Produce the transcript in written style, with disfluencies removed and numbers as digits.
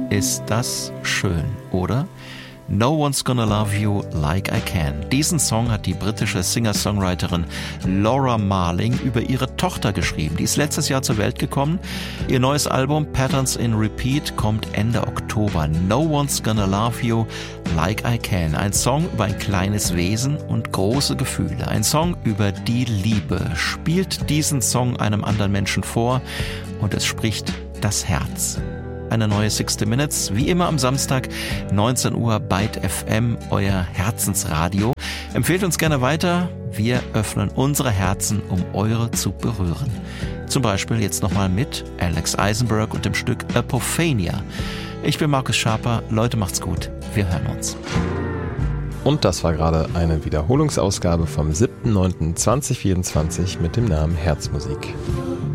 Ist das schön, oder? No One's Gonna Love You Like I Can. Diesen Song hat die britische Singer-Songwriterin Laura Marling über ihre Tochter geschrieben. Die ist letztes Jahr zur Welt gekommen. Ihr neues Album Patterns in Repeat kommt Ende Oktober. No One's Gonna Love You Like I Can. Ein Song über ein kleines Wesen und große Gefühle. Ein Song über die Liebe. Spielt diesen Song einem anderen Menschen vor und es spricht das Herz. Eine neue 60 Minutes, wie immer am Samstag, 19 Uhr, Byte FM, euer Herzensradio. Empfehlt uns gerne weiter, wir öffnen unsere Herzen, um eure zu berühren. Zum Beispiel jetzt nochmal mit Alex Eisenberg und dem Stück Apophania. Ich bin Markus Schaper, Leute macht's gut, wir hören uns. Und das war gerade eine Wiederholungsausgabe vom 7.9.2024 mit dem Namen Herzmusik.